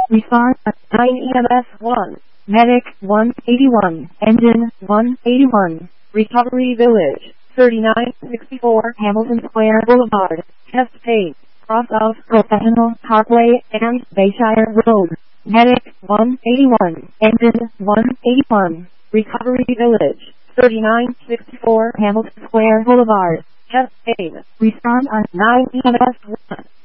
Respond 9 EMS 1. Medic 181. Engine 181. Recovery Village 3964 Hamilton Square Boulevard, Chesapeake, cross of Professional Parkway and Bayshire Road. Medic 181. Engine 181. Recovery Village 3964 Hamilton Square Boulevard, Chesapeake. Respond on 9 EMS 1.